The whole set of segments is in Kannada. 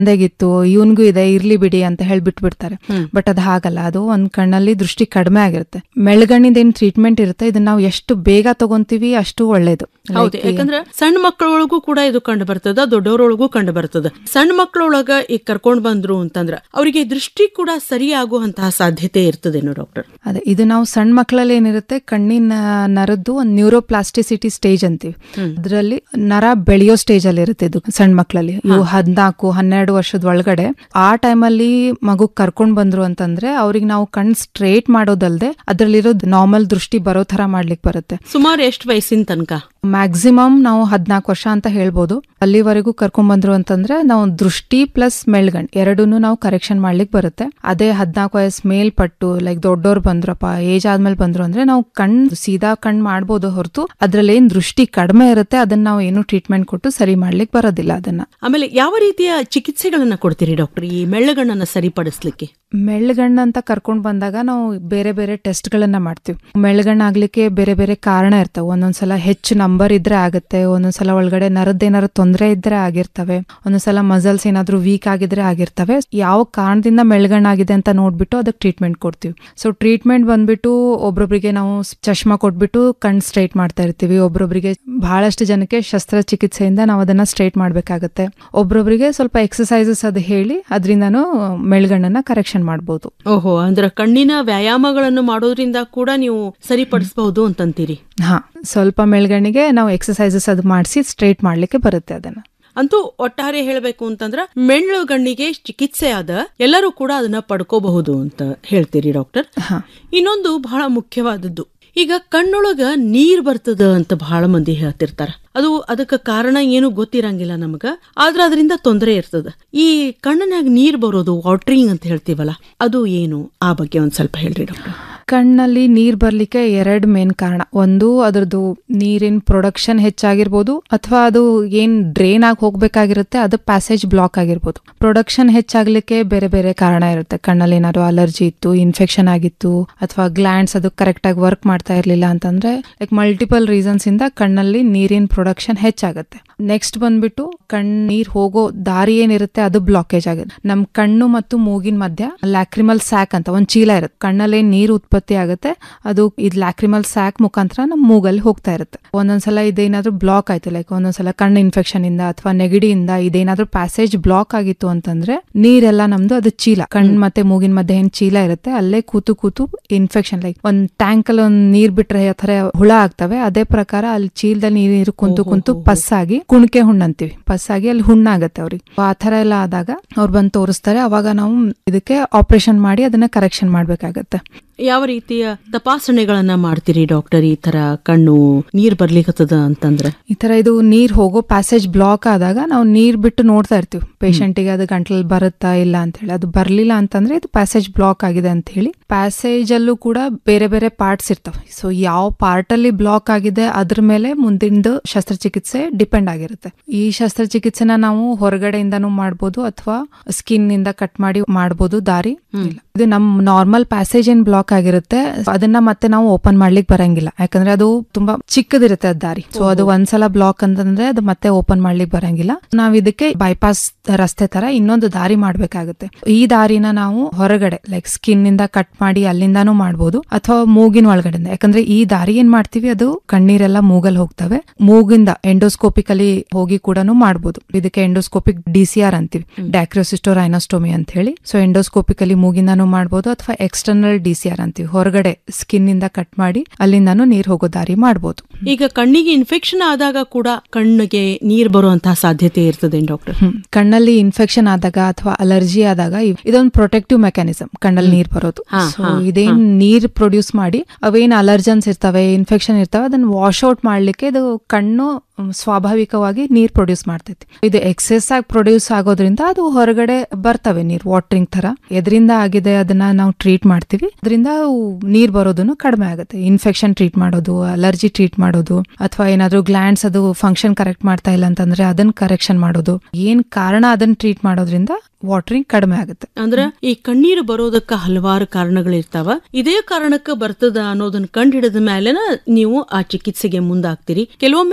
ತಂದೆಗಿತ್ತು ಇವನ್ಗೂ ಇದೆ ಇರ್ಲಿ ಬಿಡಿ ಅಂತ ಹೇಳ್ಬಿಟ್ಬಿಡ್ತಾರೆ. ಬಟ್ ಅದು ಹಾಗಲ್ಲ, ಅದು ಒಂದ್ ಕಣ್ಣಲ್ಲಿ ದೃಷ್ಟಿ ಕಡಿಮೆ ಆಗಿರುತ್ತೆ. ಮೆಳ್ಗಣ್ಣಿಂದ ಏನ್ ಟ್ರೀಟ್ಮೆಂಟ್ ಇರುತ್ತೆ ಇದನ್ನ ನಾವು ಎಷ್ಟು ಬೇಗ ತಗೊಂತೀವಿ ಅಷ್ಟು ಒಳ್ಳೇದು. ಹೌದು, ಯಾಕಂದ್ರೆ ಸಣ್ಣ ಮಕ್ಕಳೊಳಗೂ ಕೂಡ ಇದು ಕಂಡು ಬರ್ತದ, ದೊಡ್ಡವರೊಳಗೂ ಕಂಡು ಬರ್ತದ. ಸಣ್ಣ ಮಕ್ಕಳೊಳಗ ಈಗ ಕರ್ಕೊಂಡ್ ಬಂದ್ರು ಅಂತಂದ್ರ ಅವರಿಗೆ ದೃಷ್ಟಿ ಕೂಡ ಸರಿಯಾಗುವಂತಹ ಸಾಧ್ಯತೆ ಇರ್ತದೇನೋ ಡಾಕ್ಟರ್? ಅದೇ, ಇದು ನಾವು ಸಣ್ಣ ಮಕ್ಕಳಲ್ಲಿ ಏನಿರುತ್ತೆ ಕಣ್ಣಿನ ನರದ್ದು ಒಂದು ನ್ಯೂರೋಪ್ಲಾಸ್ಟಿಸಿಟಿ ಸ್ಟೇಜ್ ಅಂತೀವಿ. ಅದರಲ್ಲಿ ನರ ಬೆಳೆಯೋ ಸ್ಟೇಜ್ ಅಲ್ಲಿ ಇರುತ್ತೆ ಇದು ಸಣ್ಣ ಮಕ್ಕಳಲ್ಲಿ. ಇವು 14-12 ವರ್ಷದ ಒಳಗಡೆ ಆ ಟೈಮಲ್ಲಿ ಮಗು ಕರ್ಕೊಂಡ್ ಬಂದ್ರು ಅಂತಂದ್ರೆ ಅವ್ರಿಗೆ ನಾವು ಕಣ್ ಸ್ಟ್ರೇಟ್ ಮಾಡೋದಲ್ದೆ ಅದ್ರಲ್ಲಿರೋದು ನಾರ್ಮಲ್ ದೃಷ್ಟಿ ಬರೋ ತರ ಮಾಡ್ಲಿಕ್ಕೆ ಬರುತ್ತೆ. ಸುಮಾರು ಎಷ್ಟು ವಯಸ್ಸಿನ ತನಕ? ಮ್ಯಾಕ್ಸಿಮಮ್ ನಾವು 14 ವರ್ಷ ಅಂತ ಹೇಳ್ಬೋದು. ಅಲ್ಲಿವರೆಗೂ ಕರ್ಕೊಂಡ್ ಬಂದ್ರು ಅಂತಂದ್ರೆ ನಾವು ದೃಷ್ಟಿ ಪ್ಲಸ್ ಮೆಳ್ಗಣ್ ಎರಡೂನು ನಾವು ಕರೆಕ್ಷನ್ ಮಾಡ್ಲಿಕ್ಕೆ ಬರುತ್ತೆ. ಅದೇ 14 ವಯಸ್ಸು ಮೇಲ್ಪಟ್ಟು ಲೈಕ್ ದೊಡ್ಡೋರ್ ಬಂದ್ರಪ್ಪ, ಏಜ್ ಆದ್ಮೇಲೆ ಬಂದ್ರು ಅಂದ್ರೆ ನಾವು ಸೀದಾ ಕಣ್ ಮಾಡ್ಬೋದು ಹೊರತು ಅದ್ರಲ್ಲಿ ಏನ್ ದೃಷ್ಟಿ ಕಡಿಮೆ ಇರುತ್ತೆ ಅದನ್ನ ನಾವು ಏನು ಟ್ರೀಟ್ಮೆಂಟ್ ಕೊಟ್ಟು ಸರಿ ಮಾಡ್ಲಿಕ್ಕೆ ಬರೋದಿಲ್ಲ ಅದನ್ನ. ಆಮೇಲೆ ಯಾವ ರೀತಿಯ ಚಿಕಿತ್ಸೆಗಳನ್ನ ಕೊಡ್ತೀರಿ ಡಾಕ್ಟರ್ ಈ ಮೆಳ್ಳಗಣ್ಣನ್ನ ಸರಿಪಡಿಸ್ಲಿಕ್ಕೆ? ಮೆಳ್ಗಣ್ಣ ಅಂತ ಕರ್ಕೊಂಡ್ ಬಂದಾಗ ನಾವು ಬೇರೆ ಬೇರೆ ಟೆಸ್ಟ್ ಗಳನ್ನ ಮಾಡ್ತೀವಿ. ಮೆಳ್ಗಣ್ಣ ಆಗ್ಲಿಕ್ಕೆ ಬೇರೆ ಬೇರೆ ಕಾರಣ ಇರ್ತವೆ. ಒಂದೊಂದ್ಸಲ ಹೆಚ್ಚು ನಂಬರ್ ಇದ್ರೆ ಆಗುತ್ತೆ, ಒಂದೊಂದ್ಸಲ ಒಳಗಡೆ ನರದ್ದೇನಾದ್ರು ತೊಂದರೆ ಇದ್ರೆ ಆಗಿರ್ತವೆ, ಒಂದೊಂದ್ಸಲ ಮಸಲ್ಸ್ ಏನಾದ್ರು ವೀಕ್ ಆಗಿದ್ರೆ ಆಗಿರ್ತವೆ. ಯಾವ ಕಾರಣದಿಂದ ಮೆಳ್ಗಣ್ಣ ಆಗಿದೆ ಅಂತ ನೋಡ್ಬಿಟ್ಟು ಅದಕ್ಕೆ ಟ್ರೀಟ್ಮೆಂಟ್ ಕೊಡ್ತೀವಿ. ಸೊ ಟ್ರೀಟ್ಮೆಂಟ್ ಬಂದ್ಬಿಟ್ಟು ಒಬ್ರೊಬ್ರಿಗೆ ನಾವು ಚಶ್ಮಾ ಕೊಟ್ಬಿಟ್ಟು ಕಣ್ ಸ್ಟ್ರೈಟ್ ಮಾಡ್ತಾ ಇರ್ತೀವಿ. ಒಬ್ರೊಬ್ರಿಗೆ ಬಹಳಷ್ಟು ಜನಕ್ಕೆ ಶಸ್ತ್ರಚಿಕಿತ್ಸೆಯಿಂದ ನಾವು ಅದನ್ನ ಸ್ಟ್ರೈಟ್ ಮಾಡ್ಬೇಕಾಗತ್ತೆ. ಒಬ್ರೊಬ್ರಿಗೆ ಸ್ವಲ್ಪ ಎಕ್ಸಸೈಸಸ್ ಅದು ಹೇಳಿ ಅದರಿಂದನೂ ಮೆಳ್ಗಣ್ಣನ್ನ ಕರೆಕ್ಷನ್ ಮಾಡಬಹುದು. ಓಹೋ, ಅಂದ್ರೆ ಕಣ್ಣಿನ ವ್ಯಾಯಾಮಗಳನ್ನು ಮಾಡೋದ್ರಿಂದ ಕೂಡ ನೀವು ಸರಿಪಡಿಸಬಹುದು ಅಂತಂತೀರಿ? ಹಾ, ಸ್ವಲ್ಪ ಮೆಳ್ಗಣ್ಣಿಗೆ ನಾವು ಎಕ್ಸಸೈಸಸ್ ಅದು ಮಾಡಿಸಿ ಸ್ಟ್ರೈಟ್ ಮಾಡ್ಲಿಕ್ಕೆ ಬರುತ್ತೆ ಅದನ್ನ. ಅಂತೂ ಒಟ್ಟಾರೆ ಹೇಳಬೇಕು ಅಂತಂದ್ರ ಮೆಳ್ಳುಗಣ್ಣಿಗೆ ಚಿಕಿತ್ಸೆ ಆದ ಎಲ್ಲರೂ ಕೂಡ ಅದನ್ನ ಪಡ್ಕೋಬಹುದು ಅಂತ ಹೇಳ್ತೀರಿ ಡಾಕ್ಟರ್. ಇನ್ನೊಂದು ಬಹಳ ಮುಖ್ಯವಾದದ್ದು, ಈಗ ಕಣ್ಣೊಳಗ ನೀರ್ ಬರ್ತದ ಅಂತ ಬಹಳ ಮಂದಿ ಹೇಳ್ತಿರ್ತಾರ. ಅದಕ್ಕೆ ಕಾರಣ ಏನು ಗೊತ್ತಿರಂಗಿಲ್ಲ ನಮಗ, ಆದ್ರೆ ಅದರಿಂದ ತೊಂದರೆ ಇರ್ತದ. ಈ ಕಣ್ಣಿನಾಗ ನೀರ್ ಬರೋದು ವಾಟರಿಂಗ್ ಅಂತ ಹೇಳ್ತೀವಲ್ಲ, ಅದು ಏನು? ಆ ಬಗ್ಗೆ ಒಂದ್ ಸ್ವಲ್ಪ ಹೇಳ್ರಿ ಡಾಕ್ಟರ್. ಕಣ್ಣಲ್ಲಿ ನೀರ್ ಬರ್ಲಿಕ್ಕೆ 2 ಮೇನ್ ಕಾರಣ. ಒಂದು ಅದ್ರದ್ದು ನೀರಿನ ಪ್ರೊಡಕ್ಷನ್ ಹೆಚ್ಚಾಗಿರ್ಬೋದು, ಅಥವಾ ಅದು ಏನ್ ಡ್ರೈನ್ ಆಗಿ ಹೋಗ್ಬೇಕಾಗಿರುತ್ತೆ ಅದು ಪ್ಯಾಸೇಜ್ ಬ್ಲಾಕ್ ಆಗಿರ್ಬೋದು. ಪ್ರೊಡಕ್ಷನ್ ಹೆಚ್ಚಾಗ್ಲಿಕ್ಕೆ ಬೇರೆ ಬೇರೆ ಕಾರಣ ಇರುತ್ತೆ. ಕಣ್ಣಲ್ಲಿ ಏನಾದ್ರು ಅಲರ್ಜಿ ಇತ್ತು, ಇನ್ಫೆಕ್ಷನ್ ಆಗಿತ್ತು, ಅಥವಾ ಗ್ಲ್ಯಾಂಡ್ಸ್ ಅದು ಕರೆಕ್ಟ್ ಆಗಿ ವರ್ಕ್ ಮಾಡ್ತಾ ಇರ್ಲಿಲ್ಲ ಅಂತಂದ್ರೆ ಲೈಕ್ ಮಲ್ಟಿಪಲ್ ರೀಸನ್ಸ್ ಇಂದ ಕಣ್ಣಲ್ಲಿ ನೀರಿನ ಪ್ರೊಡಕ್ಷನ್ ಹೆಚ್ಚಾಗುತ್ತೆ. ನೆಕ್ಸ್ಟ್ ಬಂದ್ಬಿಟ್ಟು ನೀರ್ ಹೋಗೋ ದಾರಿ ಏನಿರುತ್ತೆ ಅದು ಬ್ಲಾಕೇಜ್ ಆಗುತ್ತೆ. ನಮ್ ಕಣ್ಣು ಮತ್ತು ಮೂಗಿನ ಮಧ್ಯ ಲ್ಯಾಕ್ರಿಮಲ್ ಸ್ಯಾಕ್ ಅಂತ ಒಂದ್ ಚೀಲ ಇರುತ್ತೆ. ಕಣ್ಣಲ್ಲಿ ನೀರು ಉತ್ಪತ್ತಿ ಆಗುತ್ತೆ, ಅದು ಇದು ಲ್ಯಾಕ್ರಿಮಲ್ ಸ್ಯಾಕ್ ಮುಖಾಂತರ ನಮ್ ಮೂಗಲ್ಲಿ ಹೋಗ್ತಾ ಇರುತ್ತೆ. ಒಂದೊಂದ್ಸಲ ಇದೇನಾದ್ರೂ ಬ್ಲಾಕ್ ಆಯ್ತು, ಲೈಕ್ ಒಂದೊಂದ್ಸಲ ಕಣ್ಣು ಇನ್ಫೆಕ್ಷನ್ ಇಂದ ಅಥವಾ ನೆಗಡಿಯಿಂದ ಇದೇನಾದ್ರೂ ಪ್ಯಾಸೇಜ್ ಬ್ಲಾಕ್ ಆಗಿತ್ತು ಅಂತಂದ್ರೆ ನೀರೆಲ್ಲ ನಮ್ದು ಅದು ಚೀಲ, ಕಣ್ಣು ಮತ್ತೆ ಮೂಗಿನ ಮಧ್ಯೆ ಏನ್ ಚೀಲ ಇರುತ್ತೆ ಅಲ್ಲೇ ಕೂತು ಕೂತು ಇನ್ಫೆಕ್ಷನ್, ಲೈಕ್ ಒಂದ್ ಟ್ಯಾಂಕ್ ಅಲ್ಲಿ ಒಂದ್ ನೀರ್ ಬಿಟ್ರೆ ಆ ತರ ಹುಳ ಆಗ್ತವೆ, ಅದೇ ಪ್ರಕಾರ ಅಲ್ಲಿ ಚೀಲದಲ್ಲಿ ನೀರು ಕುಂತು ಕುಂತು ಪಸ್ಸಾಗಿ ಕುಣಿಕೆ ಹುಣ್ಣು ಅಂತೀವಿ, ಪಸ್ಸಾಗಿ ಅಲ್ಲಿ ಹುಣ್ಣಾಗತ್ತೆ ಅವ್ರಿಗೆ. ಆ ತರ ಎಲ್ಲ ಆದಾಗ ಅವ್ರು ಬಂದು ತೋರಿಸ್ತಾರೆ. ಅವಾಗ ನಾವು ಇದಕ್ಕೆ ಆಪರೇಷನ್ ಮಾಡಿ ಅದನ್ನ ಕರೆಕ್ಷನ್ ಮಾಡ್ಬೇಕಾಗತ್ತೆ. ಯಾವ ರೀತಿಯ ತಪಾಸಣೆಗಳನ್ನ ಮಾಡ್ತೀರಿ ಡಾಕ್ಟರ್ ಈ ತರ ಕಣ್ಣು ನೀರ್ ಬರ್ಲಿಕ್ಕತ್ತದ ಅಂತಂದ್ರೆ? ಈ ತರ ಇದು ನೀರ್ ಹೋಗೋ ಪ್ಯಾಸೇಜ್ ಬ್ಲಾಕ್ ಆದಾಗ ನಾವು ನೀರ್ ಬಿಟ್ಟು ನೋಡ್ತಾ ಇರ್ತೀವಿ ಪೇಷಂಟಿಗೆ ಅದು ಗಂಟ್ಲಲ್ಲಿ ಬರುತ್ತಾ ಇಲ್ಲ ಅಂತ ಹೇಳಿ. ಅದು ಬರ್ಲಿಲ್ಲ ಅಂತಂದ್ರೆ ಇದು ಪ್ಯಾಸೇಜ್ ಬ್ಲಾಕ್ ಆಗಿದೆ ಅಂತ ಹೇಳಿ. ಪ್ಯಾಸೇಜ್ ಅಲ್ಲೂ ಕೂಡ ಬೇರೆ ಬೇರೆ ಪಾರ್ಟ್ಸ್ ಇರ್ತವೆ. ಸೊ ಯಾವ ಪಾರ್ಟ್ ಅಲ್ಲಿ ಬ್ಲಾಕ್ ಆಗಿದೆ ಅದ್ರ ಮೇಲೆ ಮುಂದಿನ ಶಸ್ತ್ರಚಿಕಿತ್ಸೆ ಡಿಪೆಂಡ್ ಆಗಿರುತ್ತೆ. ಈ ಶಸ್ತ್ರಚಿಕಿತ್ಸೆನ ನಾವು ಹೊರಗಡೆಯಿಂದನೂ ಮಾಡ್ಬೋದು ಅಥವಾ ಸ್ಕಿನ್ ನಿಂದ ಕಟ್ ಮಾಡಿ ಮಾಡ್ಬೋದು, ದಾರಿ ಇಲ್ಲ. ಇದು ನಮ್ ನಾರ್ಮಲ್ ಪ್ಯಾಸೇಜ್ ಏನ್ ಬ್ಲಾಕ್ ಆಗಿರುತ್ತೆ ಅದನ್ನ ಮತ್ತೆ ನಾವು ಓಪನ್ ಮಾಡ್ಲಿಕ್ಕೆ ಬರಂಗಿಲ್ಲ, ಯಾಕಂದ್ರೆ ಅದು ತುಂಬಾ ಚಿಕ್ಕದಿರುತ್ತೆ ಅದ್ ದಾರಿ. ಸೊ ಅದು ಒಂದ್ಸಲ ಬ್ಲಾಕ್ ಅಂತಂದ್ರೆ ಅದು ಮತ್ತೆ ಓಪನ್ ಮಾಡ್ಲಿಕ್ಕೆ ಬರಂಗಿಲ್ಲ. ನಾವ್ ಇದಕ್ಕೆ ಬೈಪಾಸ್ ರಸ್ತೆ ತರ ಇನ್ನೊಂದು ದಾರಿ ಮಾಡ್ಬೇಕಾಗುತ್ತೆ. ಈ ದಾರಿನ ನಾವು ಹೊರಗಡೆ ಲೈಕ್ ಸ್ಕಿನ್ ನಿಂದ ಕಟ್ ಮಾಡಿ ಅಲ್ಲಿಂದಾನು ಮಾಡ್ಬೋದು, ಅಥವಾ ಮೂಗಿನ ಒಳಗಡೆಯಿಂದ. ಯಾಕಂದ್ರೆ ಈ ದಾರಿ ಏನ್ ಮಾಡ್ತೀವಿ ಅದು ಕಣ್ಣೀರೆಲ್ಲ ಮೂಗಲ್ ಹೋಗ್ತವೆ, ಮೂಗಿಂದ ಎಂಡೋಸ್ಕೋಪಿಕಲಿ ಹೋಗಿ ಕೂಡ ಮಾಡ್ಬೋದು. ಇದಕ್ಕೆ ಎಂಡೋಸ್ಕೋಪಿಕ್ DCR ಅಂತೀವಿ, ಡಾಕ್ರಿಯೋಸಿಸ್ಟೋರೈನೋಸ್ಟೋಮಿ ಅಂತ ಹೇಳಿ. ಸೊ ಎಂಡೋಸ್ಕೋಪಿಕಲಿ ಮೂಗಿಂದಾನು ಮಾಡ್ಬೋದು, ಅಥವಾ ಎಕ್ಸ್ಟರ್ನಲ್ DCR ಅಂತೀವಿ, ಹೊರಗಡೆ ಸ್ಕಿನ್ ಇಂದ ಕಟ್ ಮಾಡಿ ಅಲ್ಲಿಂದಾನು ನೀರ್ ಹೋಗೋ ದಾರಿ ಮಾಡ್ಬೋದು. ಈಗ ಕಣ್ಣಿಗೆ ಇನ್ಫೆಕ್ಷನ್ ಆದಾಗ ಕೂಡ ಕಣ್ಣಿಗೆ ನೀರ್ ಬರುವಂತಹ ಸಾಧ್ಯತೆ ಇರ್ತದೆ ಡಾಕ್ಟರ್? ಕಣ್ಣಲ್ಲಿ ಇನ್ಫೆಕ್ಷನ್ ಆದಾಗ ಅಥವಾ ಅಲರ್ಜಿ ಆದಾಗ ಇದೊಂದು ಪ್ರೊಟೆಕ್ಟಿವ್ ಮೆಕ್ಯಾನಿಸಮ್ ಕಣ್ಣಲ್ಲಿ ನೀರ್ ಬರೋದು. ಸೊ ಇದೇನ್ ನೀರ್ ಪ್ರೊಡ್ಯೂಸ್ ಮಾಡಿ ಅವೇನ್ ಅಲರ್ಜನ್ಸ್ ಇರ್ತವೆ, ಇನ್ಫೆಕ್ಷನ್ ಇರ್ತವೆ, ಅದನ್ನ ವಾಶ್ ಔಟ್ ಮಾಡ್ಲಿಕ್ಕೆ ಇದು ಕಣ್ಣು ಸ್ವಾಭಾವಿಕವಾಗಿ ನೀರ್ ಪ್ರೊಡ್ಯೂಸ್ ಮಾಡ್ತೈತಿ. ಇದು ಎಕ್ಸೆಸ್ ಆಗಿ ಪ್ರೊಡ್ಯೂಸ್ ಆಗೋದ್ರಿಂದ ಅದು ಹೊರಗಡೆ ಬರ್ತವೆ ನೀರ್ ವಾಟರಿಂಗ್ ತರ. ಎದ್ರಿಂದ ಆಗಿದೆ ಅದನ್ನ ನಾವು ಟ್ರೀಟ್ ಮಾಡ್ತೀವಿ, ಅದರಿಂದ ನೀರ್ ಬರೋದನ್ನು ಕಡಿಮೆ ಆಗುತ್ತೆ. ಇನ್ಫೆಕ್ಷನ್ ಟ್ರೀಟ್ ಮಾಡೋದು, ಅಲರ್ಜಿ ಟ್ರೀಟ್ ಮಾಡೋದು, ಅಥವಾ ಏನಾದ್ರೂ ಗ್ಲ್ಯಾಂಡ್ಸ್ ಅದು ಫಂಕ್ಷನ್ ಕರೆಕ್ಟ್ ಮಾಡ್ತಾ ಇಲ್ಲ ಅಂತಂದ್ರೆ ಅದನ್ನ ಕರೆಕ್ಷನ್ ಮಾಡೋದು, ಏನ್ ಕಾರಣ ಅದನ್ನ ಟ್ರೀಟ್ ಮಾಡೋದ್ರಿಂದ ವಾಟರಿಂಗ್ ಕಡಿಮೆ ಆಗುತ್ತೆ. ಅಂದ್ರೆ ಈ ಕಣ್ಣೀರು ಬರೋದಕ್ಕ ಹಲವಾರು ಕಾರಣಗಳಿರ್ತಾವ. ಇದೇ ಕಾರಣಕ್ಕೆ ಬರ್ತದ ಅನ್ನೋದನ್ನ ಕಂಡು ಹಿಡಿದ ಮೇಲೆನ ನೀವು ಆ ಚಿಕಿತ್ಸೆಗೆ ಮುಂದಾಗ್ತೀರಿ. ಕೆಲವೊಮ್ಮೆ ಶಸ್ತ್ರ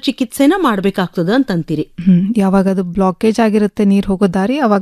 ಶಸ್ತ್ರಚಿಕಿತ್ಸೆನ ಮಾಡ್ಬೇಕಾಗ್ತದ ಅಂತಂತೀರಿ. ಯಾವಾಗ ಅದು ಬ್ಲಾಕೇಜ್ ಆಗಿರುತ್ತೆ ನೀರ್ ಹೋಗೋ ದಾರಿ, ಅವಾಗ